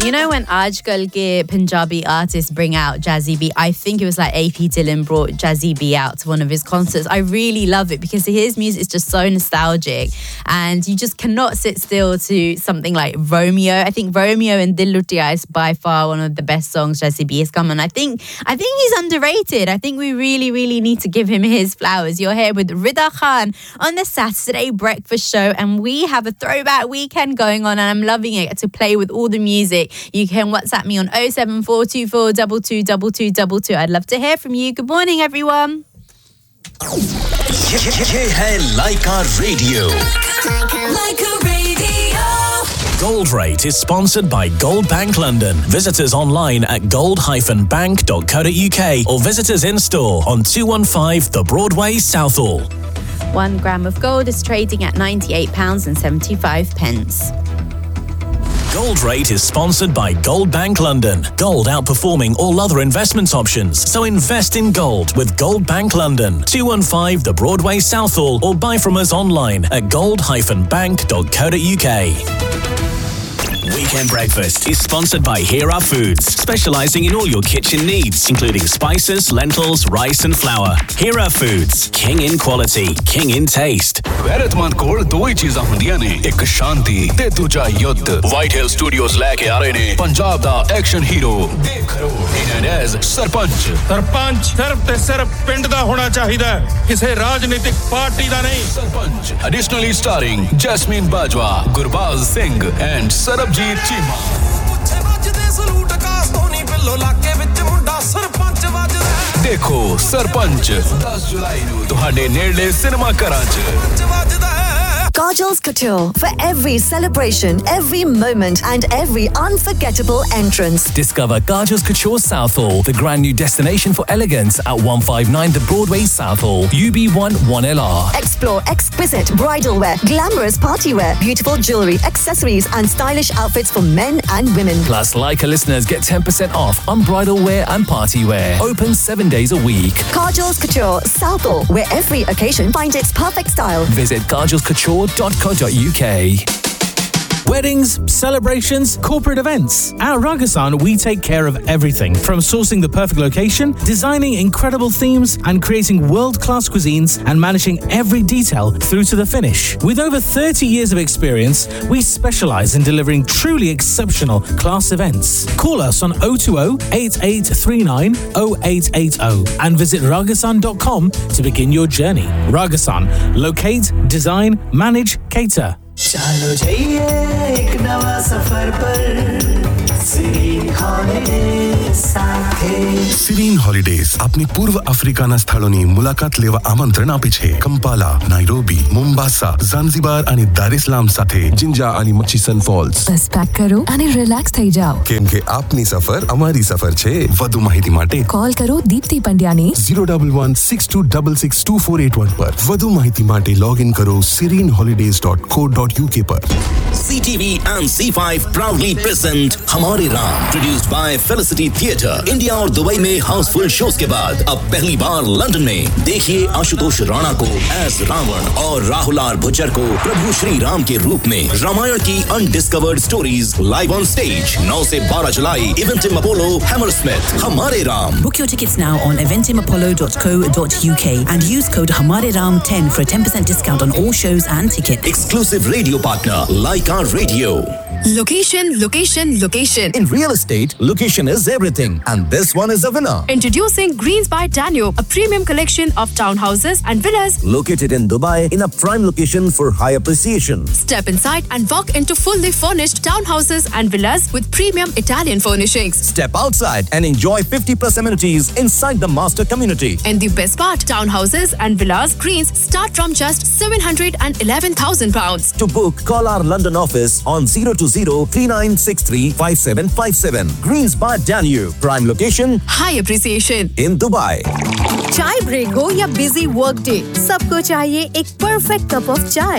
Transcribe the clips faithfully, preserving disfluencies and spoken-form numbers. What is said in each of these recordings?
You know when aajkal ke Punjabi artists bring out Jazzy B, I think it was like A P Dillon brought Jazzy B out to one of his concerts. I really love it because his music is just so nostalgic and you just cannot sit still to something like Romeo. I think Romeo and Dil Lutiya is by far one of the best songs Jazzy B has come on. I think I think he's underrated. I think we really, really need to give him his flowers. You're here with Rida Khan on the Saturday Breakfast Show and we have a throwback weekend going on and I'm loving it to play with all the music. You can WhatsApp me on oh seven four two four two two two two two two. I'd love to hear from you. Good morning, everyone. ये है Laika Radio. Laika Radio. Gold Rate is sponsored by Gold Bank London. Visit us online at gold dash bank dot co dot uk or visit us in store on two fifteen The Broadway, Southall. One gram of gold is trading at ninety-eight pounds seventy-five. Gold Rate is sponsored by Gold Bank London. Gold outperforming all other investment options. So invest in gold with Gold Bank London. two fifteen The Broadway, Southall or buy from us online at gold dash bank dot co dot uk. Weekend Breakfast is sponsored by Hera Foods, specialising in all your kitchen needs, including spices, lentils, rice and flour. Hera Foods, king in quality, king in taste. गैरतमंद कोल दो ही चीज़ां हुंदियां ने, एक शांति ते दूजा युद्ध. White Hill Studios लेके आ रहे ने पंजाब दा एक्शन हीरो देव खरोड़ known as सरपंच. सरपंच सिर्फ ते सिर्फ पिंड दा होना चाहिदा, किसी राजनीतिक पार्टी दा नहीं. Sarpanch. Additionally starring Jasmine Bajwa, Gurbaz Singh and Sarabjit Chima. देखो सरपंच दस जुलाई ਨੂੰ ਤੁਹਾਡੇ ਨੇੜਲੇ ਸਿਨੇਮਾ ਘਰਾਂ 'ਚ. Kajal's Couture for every celebration, every moment and every unforgettable entrance. Discover Kajal's Couture Southall, the brand new destination for elegance at one fifty-nine The Broadway, Southall, U B one one L R. Explore exquisite bridal wear, glamorous party wear, beautiful jewelry, accessories and stylish outfits for men and women. Plus, Leica listeners get ten percent off on bridal wear and party wear. Open seven days a week. Kajal's Couture Southall, where every occasion finds its perfect style. Visit kajals couture dot co dot uk. Weddings, celebrations, corporate events. At Ragasan, we take care of everything from sourcing the perfect location, designing incredible themes, and creating world-class cuisines and managing every detail through to the finish. With over thirty years of experience, we specialize in delivering truly exceptional class events. Call us on oh two oh, eight eight three nine, oh eight eight oh and visit ragasan dot com to begin your journey. Ragasan, locate, design, manage, cater. चलो जाइए एक नवा सफर पर Sirin holidays સાથે સિરીન holidays આપની પૂર્વ આફ્રિકાના સ્થળોની મુલાકાત લેવા આમંત્રણ આપે છે. કંપાલા, નાઇરોબી, મોમ્બાસા, ઝાંઝીબાર અને દાર એસ સલામ સાથે જિંજા અને મચીસન ફોલ્સ. બસ પેક કરો અને રિલેક્સ થઈ જાઓ કેમ કે આપની સફર અમારી સફર છે. વધુ માહિતી માટે કોલ કરો Deepti પંડ્યાને zero one one six two six six two four eight one પર. વધુ માહિતી માટે લોગ ઇન કરો sirin holidays dot co dot uk पर. C T V and C five proudly present हमारे Ram, produced by Felicity Theatre. India और Dubai में Housefull shows के बाद अब पहली बार लंदन में देखिए आशुतोष राणा को एज रावण और राहुल आर भुज्जर को प्रभु श्री राम के रूप में. रामायण की undiscovered stories live on stage नौ से बारह जुलाई इवेंटिम अपोलो हैमरस्मिथ. हमारे Ram. Book your tickets now on eventim apollo dot co dot uk and use code हमारे Ram ten for a ten percent discount on all shows and tickets. Exclusive radio partner Laika Radio. Location, location, location. In real estate, location is everything. And this one is a winner. Introducing Greens by Danube, a premium collection of townhouses and villas. Located in Dubai in a prime location for high appreciation. Step inside and walk into fully furnished townhouses and villas with premium Italian furnishings. Step outside and enjoy fifty plus amenities inside the master community. And the best part, townhouses and villas Greens start from just seven hundred eleven thousand pounds. To book, call our London office on zero two zero three nine six three five seven five seven. Greens by Danube. Prime location. High appreciation. In Dubai. चाय break हो या busy work day, सबको चाहिए एक perfect cup of चाय.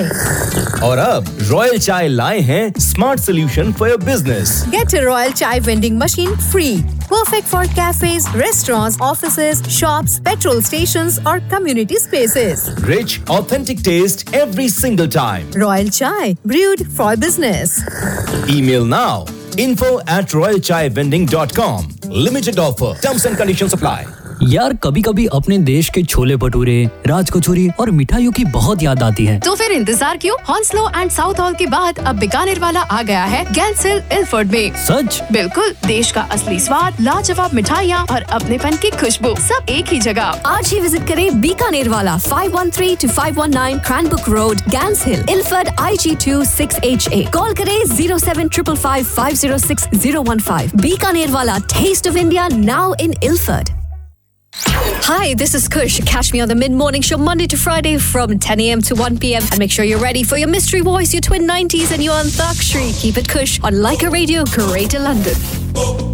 और अब royal चाय लाए हैं smart solution for your business. Get a Royal Chai vending machine free. Perfect for cafes, restaurants, offices, shops, petrol stations or community spaces. Rich, authentic taste every single time. Royal Chai, brewed for business. Email now info at royal chai vending dot com. Limited offer. Terms and conditions apply. यार कभी कभी अपने देश के छोले भटूरे, राज कचौरी और मिठाइयों की बहुत याद आती है। तो फिर इंतजार क्यों? हॉन्सलो एंड साउथ हॉल के बाद अब बीकानेर वाला आ गया है गैंस हिल इल्फर्ड में। सच? बिल्कुल, देश का असली स्वाद, लाजवाब मिठाइयाँ और अपनेपन की खुशबू सब एक ही जगह। आज ही विजिट करें बीकानेर वाला five one three to five one nine Cranbrook Road, Gans Hill, Ilford I G two six H A. Call करें zero seven five five five zero six zero one five. Bikaner वाला, taste of India now in Ilford. Hi, this is Kush. Catch me on the mid-morning show Monday to Friday from ten a.m. to one p.m. And make sure you're ready for your mystery voice, your twin nineties and your Antakshri. Keep it Kush on Leica Radio, Greater London.